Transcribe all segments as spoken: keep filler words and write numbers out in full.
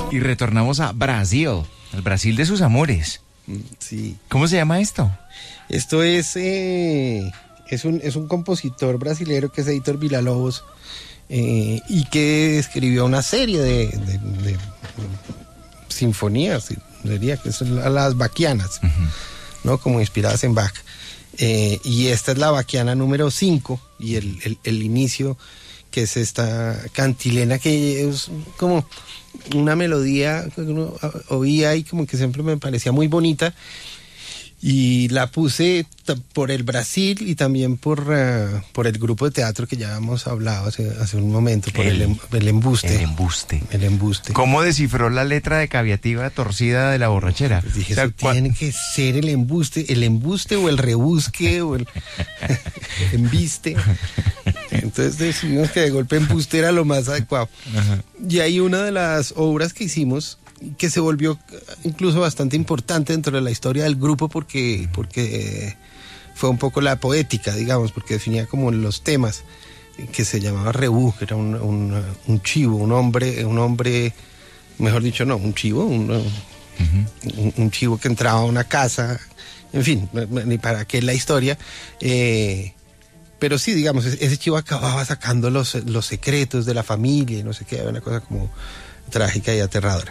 Y retornamos a Brasil, al Brasil de sus amores. Sí. ¿Cómo se llama esto? Esto es, eh, es, un, es un compositor brasilero que es Heitor Villa-Lobos eh, y que escribió una serie de, de, de sinfonías, diría que son las baquianas, uh-huh. ¿no? Como inspiradas en Bach. Eh, y esta es la baquiana número cinco y el, el, el inicio, que es esta cantilena que es como una melodía que uno oía y como que siempre me parecía muy bonita, y la puse t- por el Brasil y también por, uh, por el grupo de teatro que ya hemos hablado hace, hace un momento, por el, el, el embuste. El embuste. El embuste. ¿Cómo descifró la letra de Caviativa torcida de la borrachera? Pues dije, o sea, eso cua- tiene que ser el embuste, el embuste o el rebusque o el embiste. Entonces decidimos que de golpe embuste era lo más adecuado. Ajá. Y hay una de las obras que hicimos que se volvió incluso bastante importante dentro de la historia del grupo porque, porque fue un poco la poética, digamos, porque definía como los temas, que se llamaba Rebú, que era un, un, un chivo, un hombre, un hombre, mejor dicho, no, un chivo, un, uh-huh. un, un chivo que entraba a una casa, en fin, ni para qué la historia, eh, pero sí, digamos, ese chivo acababa sacando los, los secretos de la familia y no sé qué, una cosa como trágica y aterradora.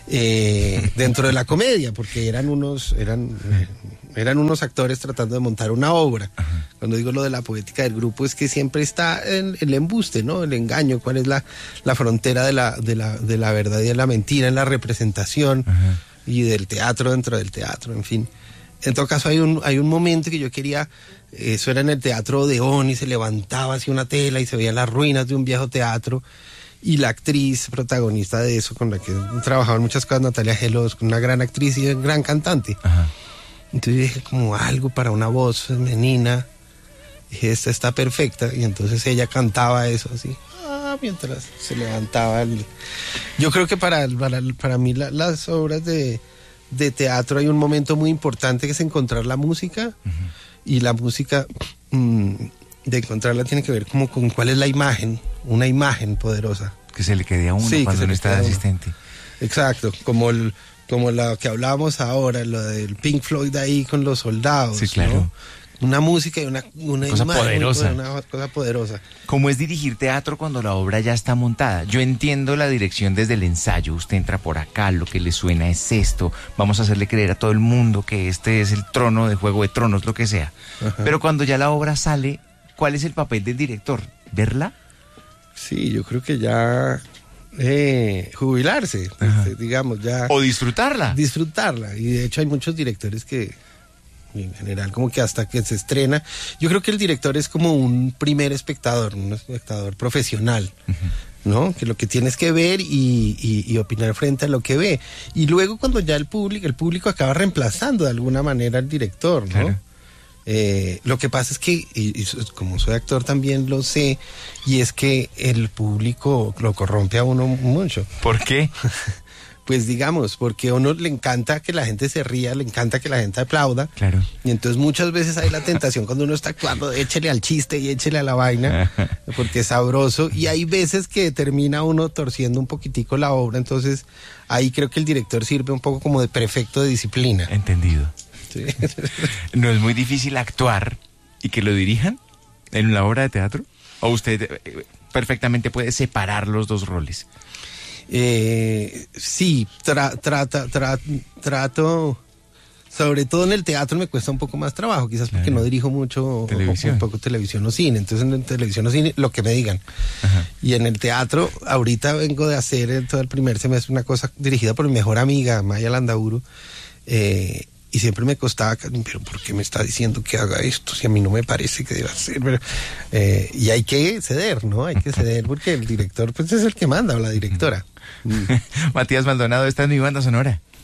Eh, dentro de la comedia, porque eran unos, eran, eh, eran unos actores tratando de montar una obra. Ajá. Cuando digo lo de la poética del grupo es que siempre está en el embuste, ¿no? El engaño, cuál es la, la frontera de la, de la, de la verdad y de la mentira en la representación. Ajá. Y del teatro dentro del teatro, en fin. En todo caso hay un, hay un momento que yo quería, eso era en el Teatro Odeón y se levantaba así una tela y se veían las ruinas de un viejo teatro. Y la actriz protagonista de eso, con la que he trabajado en muchas cosas, Natalia Gelos, una gran actriz y gran cantante. Ajá. Entonces dije, como algo para una voz femenina. Dije, esta está perfecta. Y entonces ella cantaba eso así, ah, mientras se levantaba. El... Yo creo que para, para, para mí la, las obras de, de teatro hay un momento muy importante que es encontrar la música. Uh-huh. Y la música... Mmm, de encontrarla tiene que ver como con cuál es la imagen, una imagen poderosa. Que se le quede a uno sí, cuando no está de asistente. Exacto, como el, como lo que hablábamos ahora, lo del Pink Floyd ahí con los soldados. Sí, claro. ¿no? Una música y una, una cosa imagen, poderosa. Una cosa poderosa. ¿Cómo es dirigir teatro cuando la obra ya está montada? Yo entiendo la dirección desde el ensayo. Usted entra por acá, lo que le suena es esto. Vamos a hacerle creer a todo el mundo que este es el trono de Juego de Tronos, lo que sea. Ajá. Pero cuando ya la obra sale, ¿cuál es el papel del director? ¿Verla? Sí, yo creo que ya eh, jubilarse, este, digamos, ya... O disfrutarla. Disfrutarla. Y de hecho hay muchos directores que, en general, como que hasta que se estrena... Yo creo que el director es como un primer espectador, un espectador profesional, uh-huh. ¿no? Que lo que tienes que ver y, y, y opinar frente a lo que ve. Y luego cuando ya el público, el público acaba reemplazando de alguna manera al director, ¿no? Claro. Eh, lo que pasa es que, y, y como soy actor también lo sé, y es que el público lo corrompe a uno mucho. ¿Por qué? Pues digamos, porque a uno le encanta que la gente se ría, le encanta que la gente aplauda. Claro. Y entonces muchas veces hay la tentación cuando uno está actuando, échele al chiste y échele a la vaina, porque es sabroso. Y hay veces que termina uno torciendo un poquitico la obra, entonces ahí creo que el director sirve un poco como de prefecto de disciplina. Entendido. Sí. ¿No es muy difícil actuar y que lo dirijan en una obra de teatro? ¿O usted perfectamente puede separar los dos roles? Eh, sí, tra, trata, tra, trato, sobre todo en el teatro me cuesta un poco más trabajo, quizás porque claro. no dirijo mucho, televisión. O, un poco televisión o cine, entonces en televisión o cine lo que me digan. Ajá. Y en el teatro, ahorita vengo de hacer en todo el primer semestre una cosa dirigida por mi mejor amiga, Maya Landaburu, eh, y siempre me costaba, pero ¿por qué me está diciendo que haga esto? Si a mí no me parece que deba hacer. Pero, eh, y hay que ceder, ¿no? Hay que ceder porque el director pues es el que manda, o la directora. Matías Maldonado, esta es mi banda sonora.